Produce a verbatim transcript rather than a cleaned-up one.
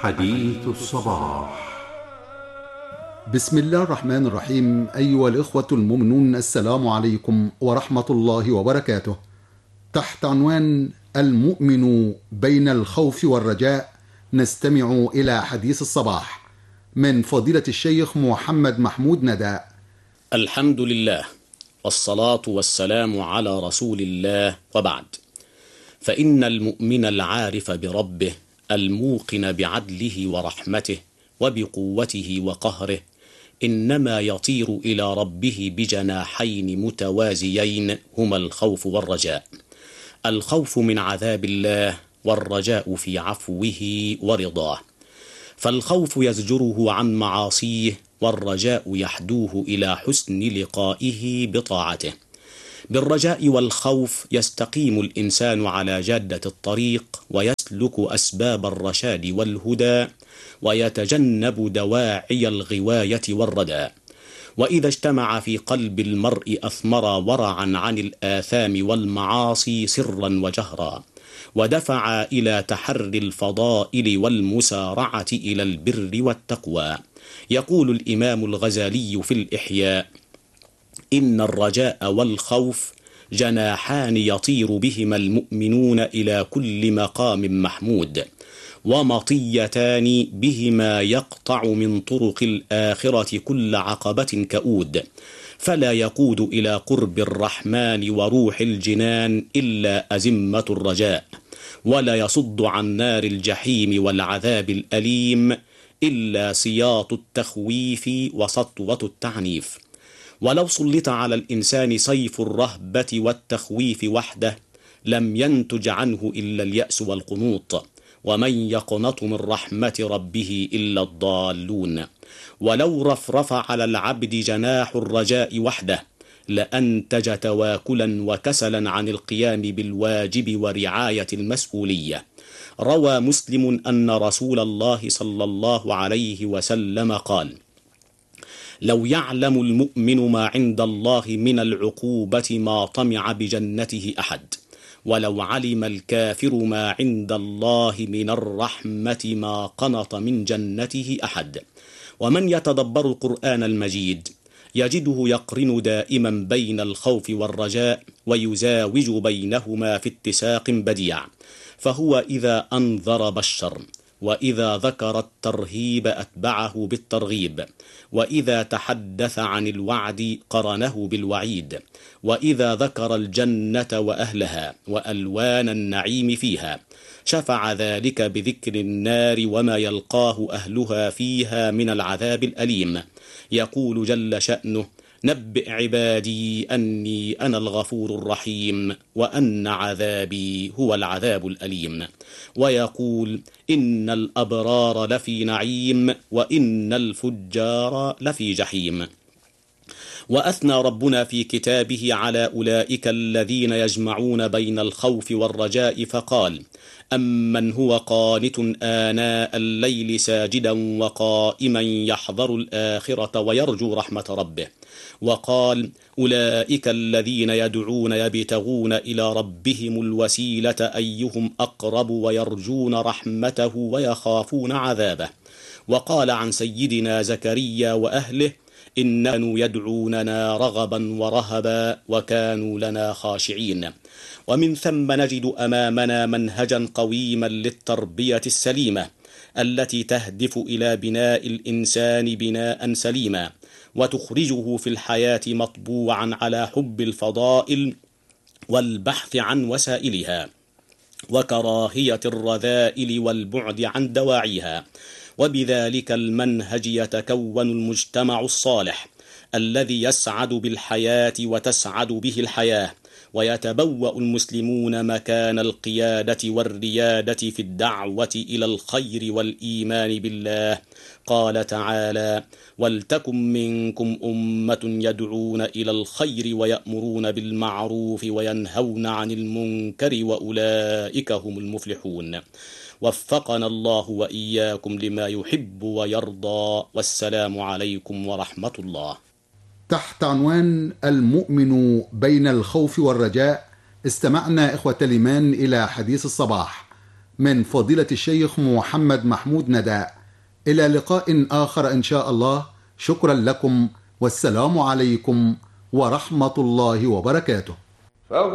حديث الصباح. بسم الله الرحمن الرحيم. أيها الإخوة المؤمنون، السلام عليكم ورحمة الله وبركاته. تحت عنوان المؤمن بين الخوف والرجاء نستمع إلى حديث الصباح من فضيلة الشيخ محمد محمود نداء. الحمد لله والصلاة والسلام على رسول الله، وبعد. فإن المؤمن العارف بربه الموقن بعدله ورحمته وبقوته وقهره إنما يطير إلى ربه بجناحين متوازيين هما الخوف والرجاء. الخوف من عذاب الله، والرجاء في عفوه ورضاه. فالخوف يزجره عن معاصيه، والرجاء يحدوه إلى حسن لقائه بطاعته. بالرجاء والخوف يستقيم الإنسان على جادة الطريق، ويسلك أسباب الرشاد والهدى، ويتجنب دواعي الغواية والردى. وإذا اجتمع في قلب المرء أثمر ورعا عن الآثام والمعاصي سرا وجهرا، ودفع إلى تحري الفضائل والمسارعة إلى البر والتقوى. يقول الإمام الغزالي في الإحياء: إن الرجاء والخوف جناحان يطير بهما المؤمنون إلى كل مقام محمود، ومطيتان بهما يقطع من طرق الآخرة كل عقبة كؤود، فلا يقود إلى قرب الرحمن وروح الجنان إلا أزمة الرجاء، ولا يصد عن نار الجحيم والعذاب الأليم إلا سياط التخويف وسطوة التعنيف. ولو سلط على الإنسان سيف الرهبة والتخويف وحده لم ينتج عنه إلا اليأس والقنوط، ومن يقنط من رحمة ربه إلا الضالون. ولو رفرف على العبد جناح الرجاء وحده لأنتج تواكلا وكسلا عن القيام بالواجب ورعاية المسؤولية. روى مسلم أن رسول الله صلى الله عليه وسلم قال: لو يعلم المؤمن ما عند الله من العقوبة ما طمع بجنته أحد، ولو علم الكافر ما عند الله من الرحمة ما قنط من جنته أحد. ومن يتدبر القرآن المجيد يجده يقرن دائما بين الخوف والرجاء، ويزاوج بينهما في اتساق بديع. فهو إذا أنذر بشر، وإذا ذكر الترهيب أتبعه بالترغيب، وإذا تحدث عن الوعد قرنه بالوعيد، وإذا ذكر الجنة وأهلها وألوان النعيم فيها شفع ذلك بذكر النار وما يلقاه أهلها فيها من العذاب الأليم. يقول جل شأنه: نبئ عبادي أني أنا الغفور الرحيم، وأن عذابي هو العذاب الأليم. ويقول: إن الأبرار لفي نعيم، وإن الفجار لفي جحيم. وأثنى ربنا في كتابه على أولئك الذين يجمعون بين الخوف والرجاء فقال: أمن هو قانت آناء الليل ساجدا وقائما يحذر الآخرة ويرجو رحمة ربه. وقال: أولئك الذين يدعون يبتغون إلى ربهم الوسيلة أيهم أقرب ويرجون رحمته ويخافون عذابه. وقال عن سيدنا زكريا وأهله: إنهم يدعوننا رغبا ورهبا وكانوا لنا خاشعين. ومن ثم نجد أمامنا منهجا قويما للتربية السليمة التي تهدف إلى بناء الإنسان بناء سليما، وتخرجه في الحياة مطبوعا على حب الفضائل والبحث عن وسائلها، وكراهية الرذائل والبعد عن دواعيها. وبذلك المنهج يتكون المجتمع الصالح الذي يسعد بالحياة وتسعد به الحياة، ويتبوأ المسلمون مكان القيادة والريادة في الدعوة إلى الخير والإيمان بالله. قال تعالى: ولتكن منكم أمة يدعون إلى الخير ويأمرون بالمعروف وينهون عن المنكر وأولئك هم المفلحون. وفقنا الله وإياكم لما يحب ويرضى، والسلام عليكم ورحمة الله. تحت عنوان المؤمن بين الخوف والرجاء استمعنا إخوة الإيمان إلى حديث الصباح من فضيلة الشيخ محمد محمود نداء. إلى لقاء آخر إن شاء الله. شكرا لكم، والسلام عليكم ورحمة الله وبركاته.